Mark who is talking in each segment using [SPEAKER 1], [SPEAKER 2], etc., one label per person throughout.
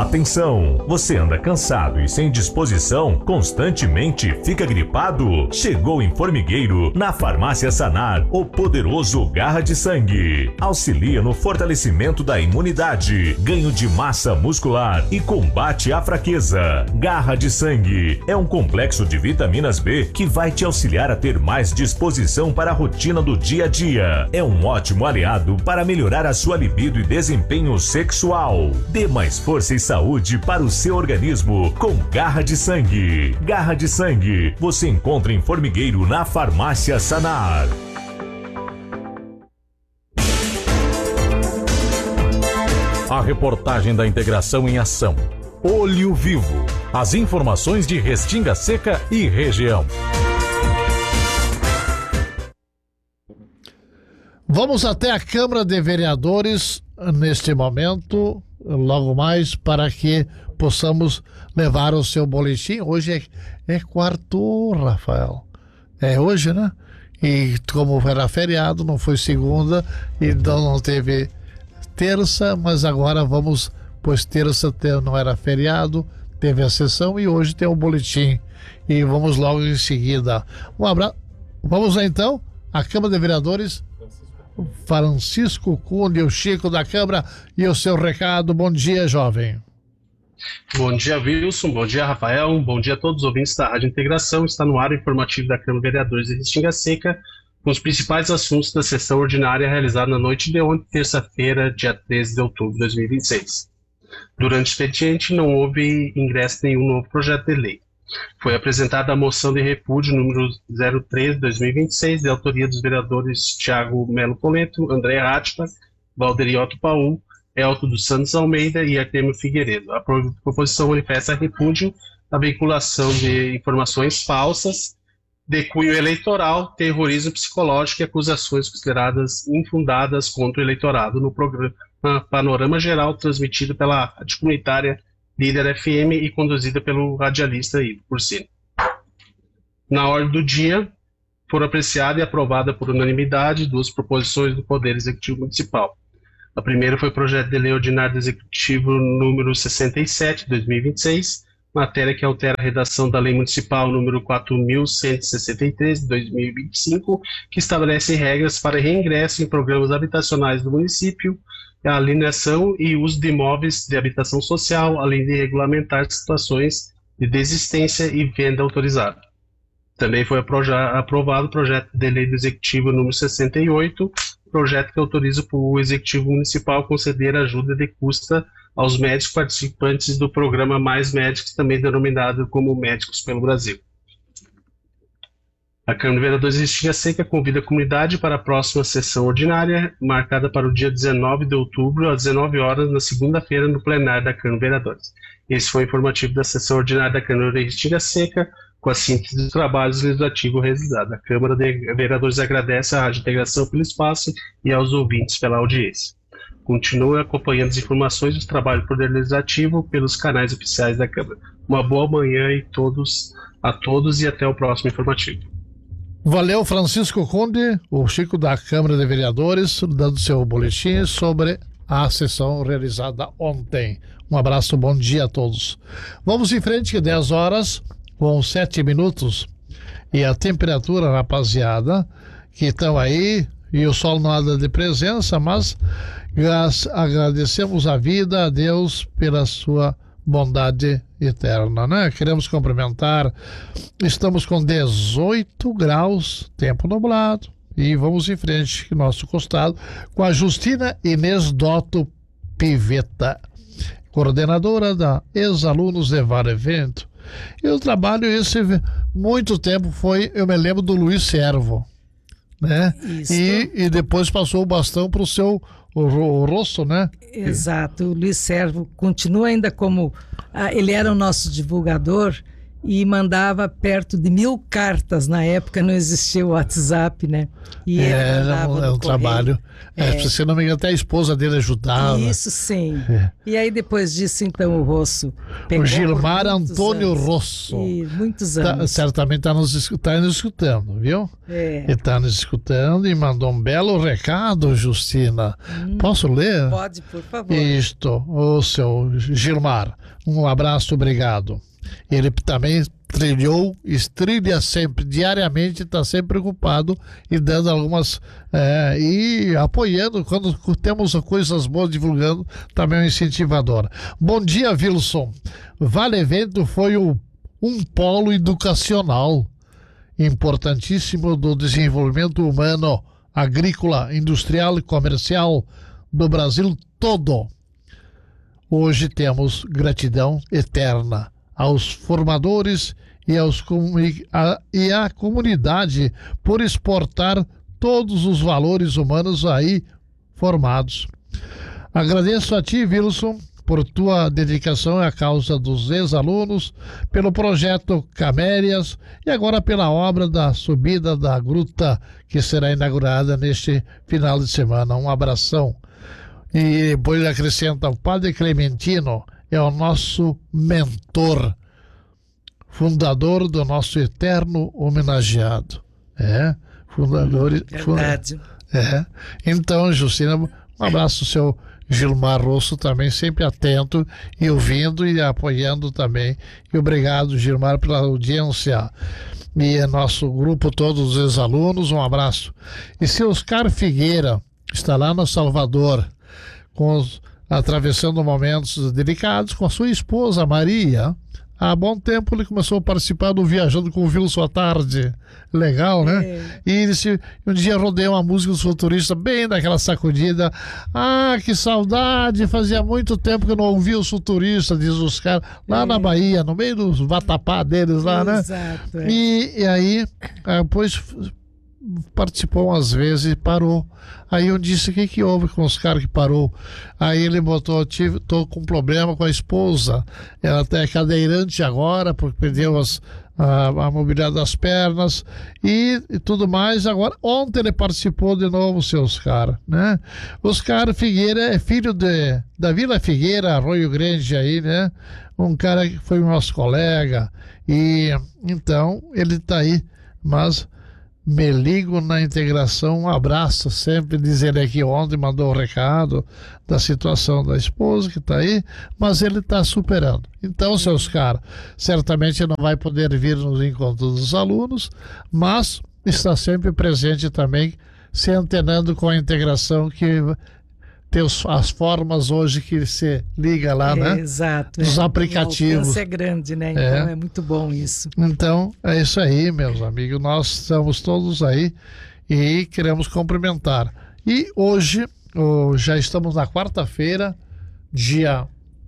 [SPEAKER 1] Atenção! Você anda cansado e sem disposição? Constantemente fica gripado? Chegou em Formigueiro, na Farmácia Sanar, o poderoso Garra de Sangue. Auxilia no fortalecimento da imunidade, ganho de massa muscular e combate à fraqueza. Garra de Sangue é um complexo de vitaminas B que vai te auxiliar a ter mais disposição para a rotina do dia a dia. É um ótimo aliado para melhorar a sua libido e desempenho sexual. Dê mais força e saúde para o seu organismo com Garra de Sangue. Garra de Sangue você encontra em Formigueiro, na Farmácia Sanar. A reportagem da integração em ação. Olho Vivo. As informações de Restinga Seca e região.
[SPEAKER 2] Vamos até a Câmara de Vereadores neste momento, logo mais, para que possamos levar o seu boletim. Hoje é quarto, Rafael. É hoje, né? E como era feriado, não foi segunda, então não teve terça, mas agora vamos, pois terça não era feriado, teve a sessão e hoje tem o boletim. E vamos logo em seguida. Um abraço. Vamos lá então, a Câmara de Vereadores. Francisco Cunha, o Chico da Câmara, e o seu recado. Bom dia, jovem.
[SPEAKER 3] Bom dia, Wilson. Bom dia, Rafael. Bom dia a todos os ouvintes da Rádio Integração. Está no ar o informativo da Câmara de Vereadores de Restinga Seca, com os principais assuntos da sessão ordinária realizada na noite de ontem, terça-feira, dia 13 de outubro de 2026. Durante o expediente, não houve ingresso de nenhum novo projeto de lei. Foi apresentada a moção de repúdio número 03/2026, de autoria dos vereadores Tiago Melo Poleto, André Atila, Valderioto Paul, Elton dos Santos Almeida e Artemio Figueiredo. A proposição manifesta repúdio à veiculação de informações falsas de cunho eleitoral, terrorismo psicológico e acusações consideradas infundadas contra o eleitorado no programa Panorama Geral, transmitido pela rádio comunitária Líder FM e conduzida pelo radialista Ivo Cursino. Na ordem do dia, foram apreciadas e aprovadas por unanimidade duas proposições do Poder Executivo Municipal. A primeira foi o projeto de lei ordinário do Executivo número 67, de 2026, matéria que altera a redação da Lei Municipal número 4.163, de 2025, que estabelece regras para reingresso em programas habitacionais do município, a alienação e uso de imóveis de habitação social, além de regulamentar situações de desistência e venda autorizada. Também foi aprovado o projeto de lei do Executivo número 68, projeto que autoriza o Executivo Municipal a conceder ajuda de custa aos médicos participantes do programa Mais Médicos, também denominado como Médicos pelo Brasil. A Câmara de Vereadores de Restinga Seca convida a comunidade para a próxima sessão ordinária, marcada para o dia 19 de outubro, às 19 horas, na segunda-feira, no plenário da Câmara de Vereadores. Esse foi o informativo da sessão ordinária da Câmara de Restinga Seca, com a síntese dos trabalhos legislativos realizados. A Câmara de Vereadores agradece à Rádio Integração pelo espaço e aos ouvintes pela audiência. Continue acompanhando as informações dos trabalhos do Poder Legislativo pelos canais oficiais da Câmara. Uma boa manhã a todos e até o próximo informativo.
[SPEAKER 2] Valeu, Francisco Conde, o Chico da Câmara de Vereadores, dando seu boletim sobre a sessão realizada ontem. Um abraço, bom dia a todos. Vamos em frente, que 10 horas com 7 minutos. E a temperatura, rapaziada, que estão aí, e o sol não anda de presença, mas agradecemos a vida, a Deus, pela sua bondade eterna, né? Queremos cumprimentar. Estamos com 18 graus, tempo nublado, e vamos em frente, nosso costado, com a Justina Inês Dotto Pivetta, coordenadora da Ex-Alunos de Vale Vento. E o trabalho esse, muito tempo foi, eu me lembro do Luiz Servo, né? E depois passou o bastão para o seu o Rosso, né?
[SPEAKER 4] Exato, o Luiz Servo continua ainda como ele era o nosso divulgador e mandava perto de 1000 cartas. Na época não existia o WhatsApp, né? E
[SPEAKER 2] era um trabalho. Se não me engano, até a esposa dele ajudava.
[SPEAKER 4] Isso sim. E aí depois disso, então, o Rosso pegou.
[SPEAKER 2] O Gilmar Antônio
[SPEAKER 4] anos.
[SPEAKER 2] Rosso.
[SPEAKER 4] E muitos anos.
[SPEAKER 2] Certamente está nos escutando, viu? Ele está nos escutando e mandou um belo recado, Justina. Posso ler?
[SPEAKER 4] Pode, por favor.
[SPEAKER 2] Isto, o seu Gilmar. Um abraço, obrigado. Ele também trilha sempre, diariamente, está sempre preocupado e dando algumas e apoiando quando temos coisas boas, divulgando, também é um incentivador. Bom dia, Wilson. Vale Evento foi um polo educacional importantíssimo do desenvolvimento humano, agrícola, industrial e comercial do Brasil todo. Hoje temos gratidão eterna aos formadores e à comunidade por exportar todos os valores humanos aí formados. Agradeço a ti, Wilson, por tua dedicação à causa dos ex-alunos, pelo projeto Camérias e agora pela obra da subida da gruta que será inaugurada neste final de semana. Um abração. E depois ele acrescenta: o Padre Clementino é o nosso mentor, fundador do nosso eterno homenageado. Fundador.
[SPEAKER 4] Verdade.
[SPEAKER 2] Então, Justina, um abraço ao seu Gilmar Rosso, também sempre atento e ouvindo e apoiando também. E obrigado, Gilmar, pela audiência. E nosso grupo, todos os ex-alunos, um abraço. E seu Oscar Figueira está lá no Salvador, atravessando momentos delicados com a sua esposa Maria. Há bom tempo ele começou a participar do Viajando com o Wilson à tarde. Legal, né? E ele um dia rodei uma música dos Futuristas, bem daquela sacudida. Ah, que saudade! Fazia muito tempo que eu não ouvia os Futuristas, diz os caras, lá na Bahia, no meio dos vatapá deles lá, né?
[SPEAKER 4] Exato.
[SPEAKER 2] E aí, depois participou umas vezes e parou. Aí eu disse: o que houve com os caras que parou? Aí ele botou: estou com problema com a esposa, ela até é cadeirante agora porque perdeu a mobilidade das pernas e tudo mais. Agora, ontem ele participou de novo, seu Oscar, né? Oscar Figueira é filho da Vila Figueira, Arroio Grande aí, né? Um cara que foi nosso colega, e então ele está aí, mas me ligo na integração. Um abraço sempre, diz ele aqui. Ontem mandou o recado da situação da esposa que está aí, mas ele está superando. Então, seu Oscar, certamente não vai poder vir nos encontros dos alunos, mas está sempre presente também, se antenando com a integração que tem as formas hoje que se liga lá, né?
[SPEAKER 4] Exato.
[SPEAKER 2] Dos aplicativos.
[SPEAKER 4] O alcance é grande, né? Então é muito bom isso.
[SPEAKER 2] Então, é isso aí, meus amigos. Nós estamos todos aí e queremos cumprimentar. E hoje, já estamos na quarta-feira, dia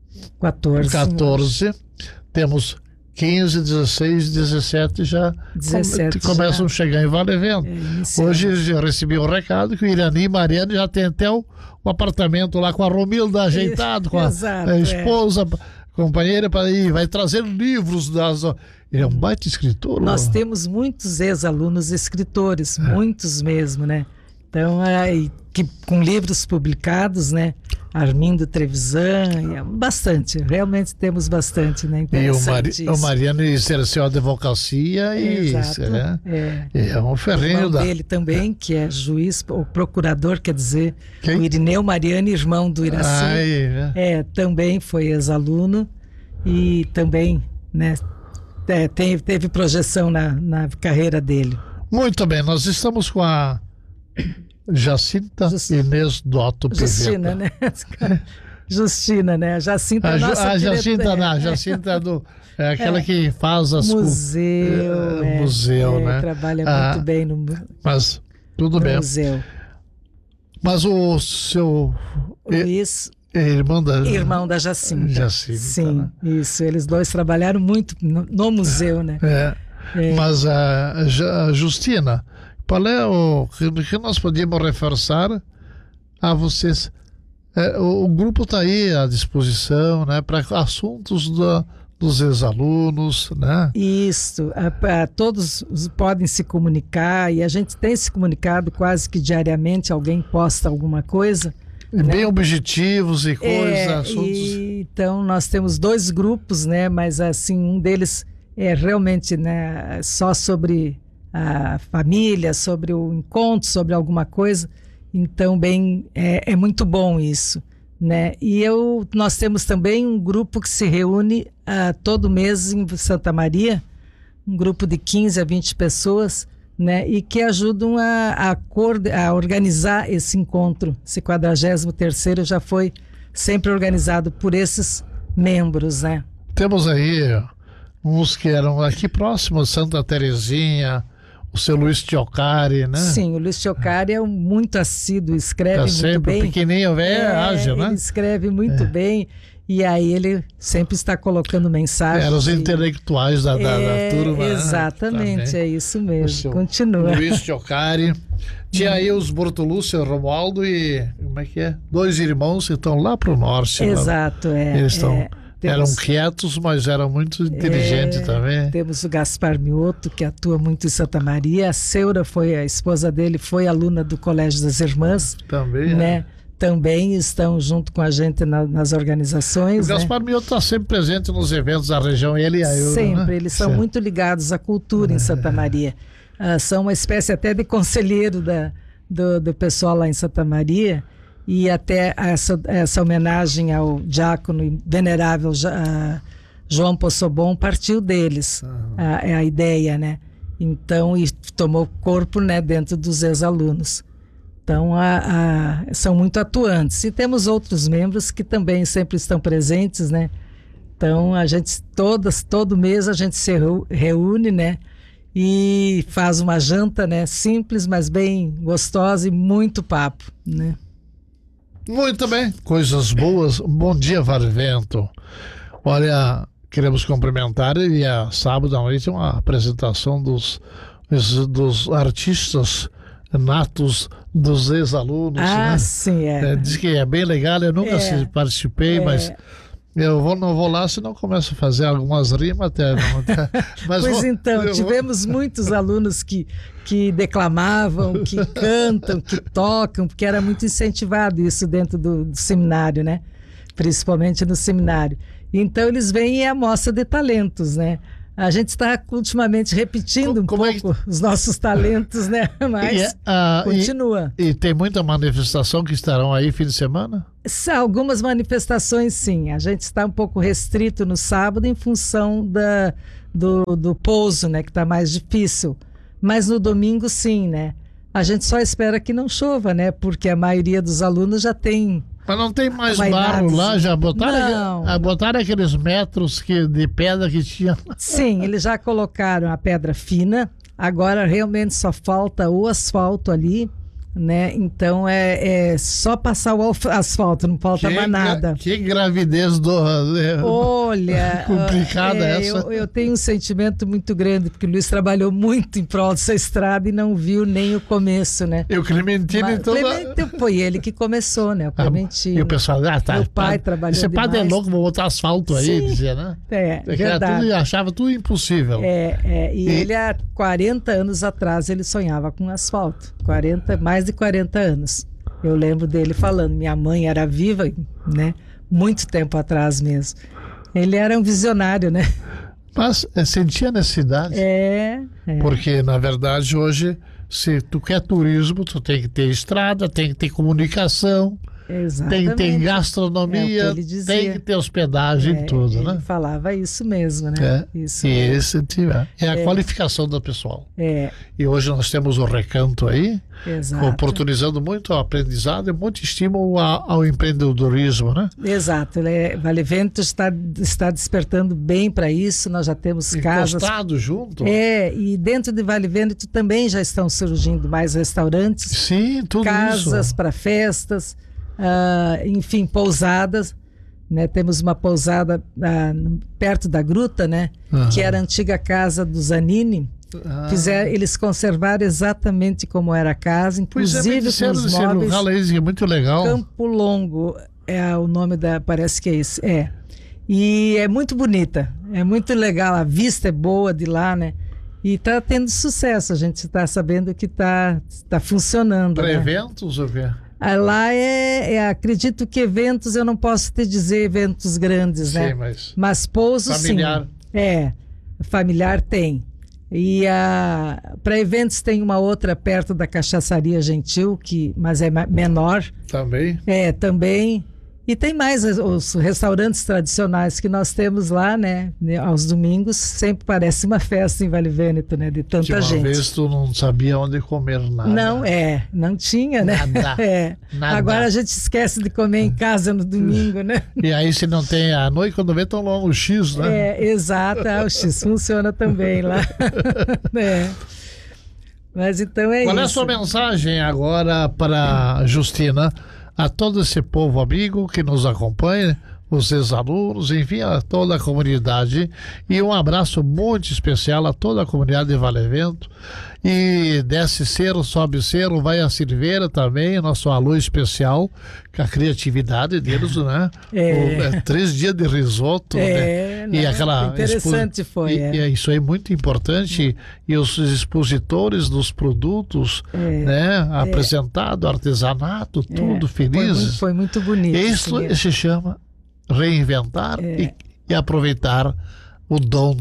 [SPEAKER 2] 14. Temos 15, 16, 17 já
[SPEAKER 4] 17
[SPEAKER 2] começam a chegar em Vale Evento. Hoje eu recebi um recado que o Irani e Mariana já tem até o apartamento lá com a Romilda ajeitado, com a esposa, companheira, para ir, vai trazer livros das... Ele é um baita escritor.
[SPEAKER 4] Nós temos muitos ex-alunos escritores, muitos mesmo, né? Então, com livros publicados, né? Armindo Trevisan, bastante, realmente temos bastante, né?
[SPEAKER 2] E o Mariano exerceu a advocacia e isso, né? É um ferrenho
[SPEAKER 4] da... dele também, que é juiz, ou procurador, quer dizer, o Irineu Mariano, irmão do Iraci, também foi ex-aluno e também, né? Teve projeção na carreira dele.
[SPEAKER 2] Muito bem, nós estamos com a Jacinta Inês Dotto Pivetta.
[SPEAKER 4] Justina, né? Justina, né? A Jacinta é a nossa
[SPEAKER 2] Jacinta é aquela que faz as...
[SPEAKER 4] Museu,
[SPEAKER 2] né?
[SPEAKER 4] Trabalha muito bem no
[SPEAKER 2] mas tudo bem.
[SPEAKER 4] Museu.
[SPEAKER 2] Mas o seu...
[SPEAKER 4] Luiz...
[SPEAKER 2] Irmão da
[SPEAKER 4] Jacinta. Sim, né? Isso. Eles dois trabalharam muito no museu, né?
[SPEAKER 2] Mas a Justina... Qual é o que nós podíamos reforçar a vocês? O grupo está aí à disposição, né, para assuntos dos ex-alunos, né?
[SPEAKER 4] Isso, todos podem se comunicar e a gente tem se comunicado quase que diariamente, alguém posta alguma coisa.
[SPEAKER 2] Bem objetivos e coisas, assuntos.
[SPEAKER 4] Então nós temos 2 grupos, né? Mas assim, um deles é realmente, né, só sobre a família, sobre o encontro, sobre alguma coisa. Então é muito bom isso, né? E nós temos também um grupo que se reúne todo mês em Santa Maria, um grupo de 15 a 20 pessoas, né? E que ajudam a organizar esse encontro. Esse 43º já foi sempre organizado por esses membros, né?
[SPEAKER 2] Temos aí uns que eram aqui próximos, Santa Terezinha, o seu Luiz Teocari, né?
[SPEAKER 4] Sim, o Luiz Teocari é muito assíduo, escreve muito
[SPEAKER 2] sempre
[SPEAKER 4] bem.
[SPEAKER 2] Pequenininho, velho, ágil, né?
[SPEAKER 4] Ele escreve muito bem e aí ele sempre está colocando mensagens.
[SPEAKER 2] Eram os intelectuais da turma.
[SPEAKER 4] Exatamente,
[SPEAKER 2] né?
[SPEAKER 4] É isso mesmo. Continua.
[SPEAKER 2] Luiz Teocari. Tinha aí os Bortolúcio, Romualdo e, como é que é? 2 irmãos que estão lá para o norte.
[SPEAKER 4] Exato,
[SPEAKER 2] Eles estão... Eram quietos, mas eram muito inteligentes também.
[SPEAKER 4] Temos o Gaspar Mioto, que atua muito em Santa Maria. A Seura, a esposa dele, foi aluna do Colégio das Irmãs.
[SPEAKER 2] Também,
[SPEAKER 4] né? Também estão junto com a gente nas organizações.
[SPEAKER 2] O Gaspar Mioto está sempre presente nos eventos da região, ele e a Euro.
[SPEAKER 4] Sempre,
[SPEAKER 2] né?
[SPEAKER 4] Eles são muito ligados à cultura em Santa Maria. São uma espécie até de conselheiro do pessoal lá em Santa Maria. E até essa homenagem ao diácono e venerável João Possobon partiu deles, a ideia, né? Então, e tomou corpo, né, dentro dos ex-alunos. Então, são muito atuantes. E temos outros membros que também sempre estão presentes, né? Então, a gente, todo mês a gente se reúne, né? E faz uma janta, né? Simples, mas bem gostosa e muito papo, né?
[SPEAKER 2] Muito bem, coisas boas. Bom dia, Varvento. Olha, queremos cumprimentar e sábado à noite uma apresentação dos artistas natos dos ex-alunos. Né?
[SPEAKER 4] Sim,
[SPEAKER 2] diz que é bem legal, eu nunca participei, mas eu não vou lá, senão começo a fazer algumas rimas até. Mas
[SPEAKER 4] tivemos muitos alunos que declamavam, que cantam, que tocam, porque era muito incentivado isso dentro do seminário, né? Principalmente no seminário. Então eles vêm e é a mostra de talentos, né? A gente está ultimamente repetindo os nossos talentos, né? Mas continua.
[SPEAKER 2] E tem muita manifestação que estarão aí fim de semana?
[SPEAKER 4] Algumas manifestações, sim. A gente está um pouco restrito no sábado em função do pouso, né? Que está mais difícil. Mas no domingo, sim, né? A gente só espera que não chova, né? Porque a maioria dos alunos já tem...
[SPEAKER 2] Mas não tem mais barro lá? Já botaram aqueles metros de pedra que tinha?
[SPEAKER 4] Sim, eles já colocaram a pedra fina. Agora realmente só falta o asfalto ali, né? Então é só passar o asfalto, não falta mais nada.
[SPEAKER 2] Que gravidez
[SPEAKER 4] Olha,
[SPEAKER 2] complicada essa.
[SPEAKER 4] Eu tenho um sentimento muito grande, porque o Luiz trabalhou muito em prol dessa estrada e não viu nem o começo, né?
[SPEAKER 2] E o Clementino
[SPEAKER 4] foi ele que começou, né? O Clementino.
[SPEAKER 2] E o pessoal,
[SPEAKER 4] meu pai trabalhou
[SPEAKER 2] esse
[SPEAKER 4] demais.
[SPEAKER 2] padre é louco, vou botar asfalto aí,
[SPEAKER 4] Sim,
[SPEAKER 2] dizia, né?
[SPEAKER 4] Verdade.
[SPEAKER 2] Achava tudo impossível.
[SPEAKER 4] E ele há 40 anos atrás ele sonhava com asfalto. Mais de 40 anos. Eu lembro dele falando, minha mãe era viva, né? Muito tempo atrás mesmo. Ele era um visionário, né?
[SPEAKER 2] Mas sentia necessidade. Porque, na verdade, hoje, se tu quer turismo, tu tem que ter estrada, tem que ter comunicação.
[SPEAKER 4] Exatamente.
[SPEAKER 2] Tem gastronomia, tem que ter hospedagem, tudo, né?
[SPEAKER 4] Ele falava isso mesmo, né?
[SPEAKER 2] É a qualificação do pessoal. E hoje nós temos o Recanto aí, oportunizando muito o aprendizado e muito estímulo ao empreendedorismo, né?
[SPEAKER 4] Exato. Vale Vento está despertando bem para isso. Nós já temos casas.
[SPEAKER 2] Encostado junto.
[SPEAKER 4] E dentro de Vale Vento também já estão surgindo mais restaurantes.
[SPEAKER 2] Sim, tudo isso.
[SPEAKER 4] Casas para festas. Enfim, pousadas, né? Temos uma pousada perto da gruta, né? Que era a antiga casa do Zanini. Eles conservaram exatamente como era a casa, inclusive com os móveis.
[SPEAKER 2] É muito legal.
[SPEAKER 4] Campo Longo é o nome parece que é esse. E é muito bonita. É muito legal, a vista é boa de lá, né? E tá tendo sucesso, a gente está sabendo que tá funcionando.
[SPEAKER 2] Para
[SPEAKER 4] né?
[SPEAKER 2] eventos ou quê?
[SPEAKER 4] Lá acredito que eventos, eu não posso te dizer eventos grandes, né?
[SPEAKER 2] Sim,
[SPEAKER 4] mas pousos
[SPEAKER 2] familiar.
[SPEAKER 4] Sim. Familiar tem. E para eventos tem uma outra perto da Cachaçaria Gentil, mas é menor.
[SPEAKER 2] Também?
[SPEAKER 4] Também. E tem mais os restaurantes tradicionais que nós temos lá, né? Aos domingos, sempre parece uma festa em Vale Vêneto, né? De tanta gente.
[SPEAKER 2] Uma vez tu não sabia onde comer nada.
[SPEAKER 4] Não tinha, né?
[SPEAKER 2] Nada.
[SPEAKER 4] Agora a gente esquece de comer em casa no domingo, né?
[SPEAKER 2] E aí se não tem à noite, quando vê, tão longo o X, né?
[SPEAKER 4] Exato. O X funciona também lá. Mas então isso.
[SPEAKER 2] Qual é a sua mensagem agora para a Justina? A todo esse povo amigo que nos acompanha, os ex-alunos, enfim, a toda a comunidade. E um abraço muito especial a toda a comunidade de Vale Vento. E desce cero, sobe cero, vai a Silveira também, nosso alô especial, com a criatividade deles, né? 3 dias de risoto, né? E aquela
[SPEAKER 4] interessante foi.
[SPEAKER 2] Isso é muito importante. E os expositores dos produtos, né? Apresentado, artesanato, tudo felizes.
[SPEAKER 4] Foi muito bonito.
[SPEAKER 2] Isso se chama reinventar e aproveitar o dom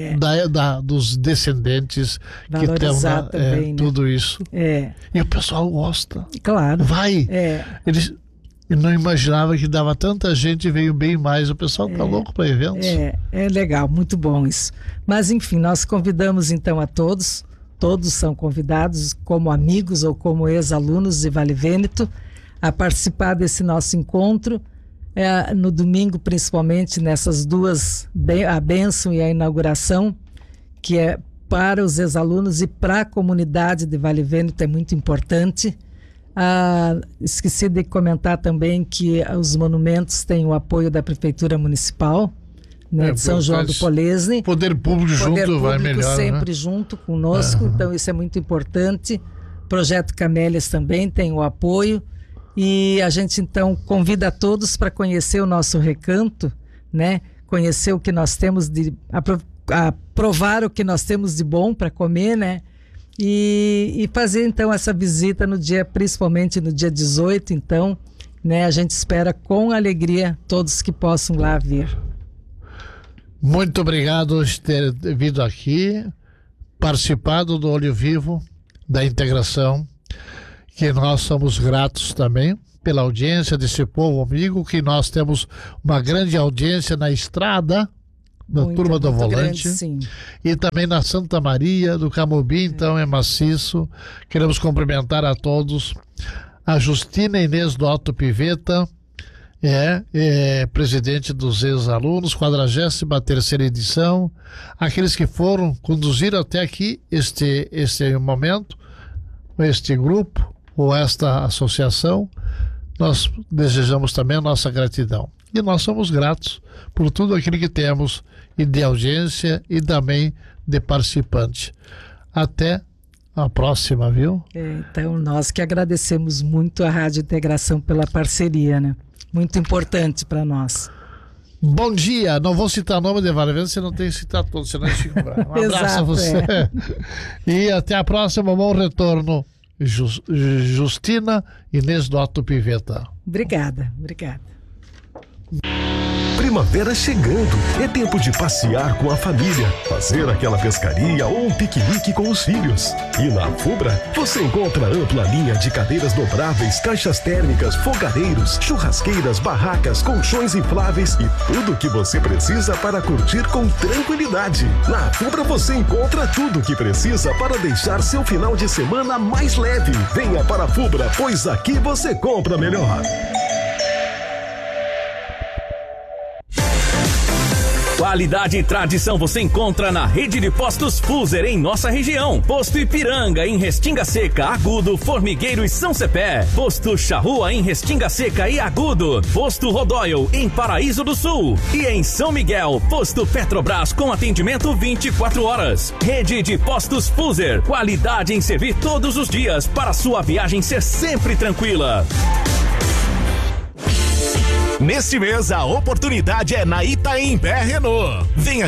[SPEAKER 2] dos descendentes que tem
[SPEAKER 4] também, né?
[SPEAKER 2] tudo isso. E o pessoal gosta.
[SPEAKER 4] Claro.
[SPEAKER 2] Vai. Eles não imaginavam que dava tanta gente e veio bem mais. O pessoal tá louco para eventos.
[SPEAKER 4] É legal, muito bom isso. Mas enfim, nós convidamos então a todos são convidados como amigos ou como ex-alunos de Vale Vêneto a participar desse nosso encontro. No domingo, principalmente nessas duas, a bênção e a inauguração, que é para os ex-alunos e para a comunidade de Vale Vêneto, é muito importante. Esqueci de comentar também que os monumentos têm o apoio da Prefeitura Municipal, né, de São João do Polesne.
[SPEAKER 2] Poder público junto vai melhor,
[SPEAKER 4] sempre,
[SPEAKER 2] né?
[SPEAKER 4] Junto conosco, então isso é muito importante. Projeto Camélias também tem o apoio. E a gente então convida a todos para conhecer o nosso recanto, né? Conhecer o que nós temos provar o que nós temos de bom para comer, né? E fazer então essa visita principalmente no dia 18, então, né? A gente espera com alegria todos que possam lá vir.
[SPEAKER 2] Muito obrigado por ter vindo aqui, participado do Olho Vivo, da integração, que nós somos gratos também pela audiência desse povo amigo, que nós temos uma grande audiência na estrada, na Turma do Volante,
[SPEAKER 4] grande, sim.
[SPEAKER 2] E também na Santa Maria do Camobi, então é maciço. Queremos cumprimentar a todos. A Justina Inês do Alto Piveta, presidente dos ex-alunos, 43ª edição. Aqueles que conduziram até aqui este momento, este grupo, ou esta associação, nós desejamos também a nossa gratidão. E nós somos gratos por tudo aquilo que temos, e de audiência e também de participante. Até a próxima, viu?
[SPEAKER 4] Então, nós que agradecemos muito a Rádio Integração pela parceria, né? Muito importante para nós.
[SPEAKER 2] Bom dia, não vou citar o nome de Vale Vêneto, você não tem que citar todos, senão a gente fica bravo. Um abraço a você. E até a próxima, bom retorno. Justina Inês do Alto Piveta.
[SPEAKER 4] Obrigada.
[SPEAKER 1] Primavera chegando, é tempo de passear com a família, fazer aquela pescaria ou um piquenique com os filhos. E na Fubra, você encontra ampla linha de cadeiras dobráveis, caixas térmicas, fogareiros, churrasqueiras, barracas, colchões infláveis e tudo o que você precisa para curtir com tranquilidade. Na Fubra você encontra tudo o que precisa para deixar seu final de semana mais leve. Venha para a Fubra, pois aqui você compra melhor.
[SPEAKER 5] Qualidade e tradição você encontra na rede de postos Fuser em nossa região. Posto Ipiranga em Restinga Seca, Agudo, Formigueiro e São Cepé. Posto Charrua em Restinga Seca e Agudo. Posto Rodóio em Paraíso do Sul. E em São Miguel, Posto Petrobras com atendimento 24 horas. Rede de postos Fuser. Qualidade em servir todos os dias para sua viagem ser sempre tranquila. Neste mês, a oportunidade é na Itaim Pé Renault. Venha